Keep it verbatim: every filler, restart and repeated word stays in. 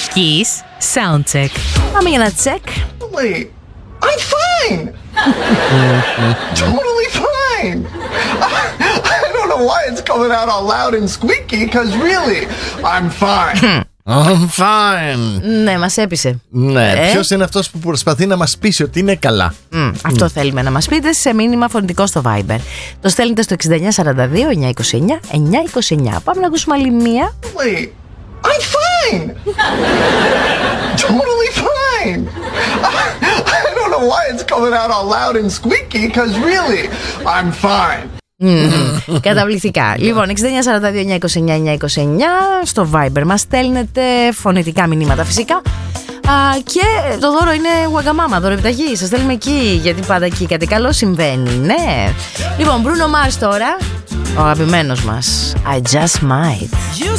Kiss Soundcheck. Πάμε για ένα check. Wait, I'm fine. Totally fine. I, I don't know why it's coming out all loud and squeaky, because really, I'm fine. I'm fine. Ναι, μας έπεισε. Ναι, Ε? ποιος είναι αυτός που προσπαθεί να μας πείσει ότι είναι καλά? Mm, αυτό θέλουμε να μας πείτε σε μήνυμα φωνητικό στο Viber. Το στέλνετε στο εξήντα εννιά σαράντα δύο εννιακόσια είκοσι εννιά εννιακόσια είκοσι εννιά. Πάμε να ακούσουμε άλλη μία. Wait, I'm fine. Totally fine. I, I don't know why it's coming out all loud and squeaky, because really, I'm fine. Mm, καταπληκτικά. Λοιπόν, εξήντα εννιά σαράντα δύο εννιακόσια είκοσι εννιά εννιακόσια είκοσι εννιά στο Viber μας στέλνετε φωνητικά μηνύματα φυσικά. Α, και το δώρο είναι Wagamama, δώρο επιταγή. Σας στέλνουμε εκεί, γιατί πάντα εκεί κάτι καλό συμβαίνει. Ναι. Λοιπόν, Bruno Mars τώρα, ο αγαπημένος μας I Just Might.